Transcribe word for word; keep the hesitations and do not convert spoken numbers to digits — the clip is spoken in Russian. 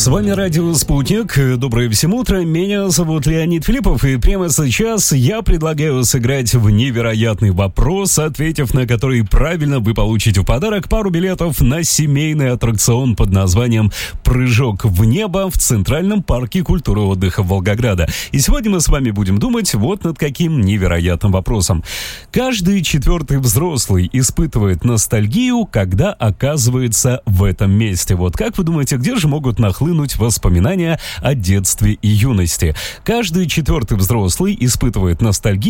С вами радио «Спутник». Доброе всем утро. Меня зовут Леонид Филиппов, и прямо сейчас я предлагаю сыграть в невероятный вопрос, ответив на который правильно, вы получите в подарок пару билетов на семейный аттракцион под названием «Прыжок в небо» в Центральном парке культуры и отдыха Волгограда. И сегодня мы с вами будем думать вот над каким невероятным вопросом. Каждый четвертый взрослый испытывает ностальгию, когда оказывается в этом месте. Вот как вы думаете, где же могут нахлынуть воспоминания о детстве и юности? Каждый четвертый взрослый испытывает ностальгию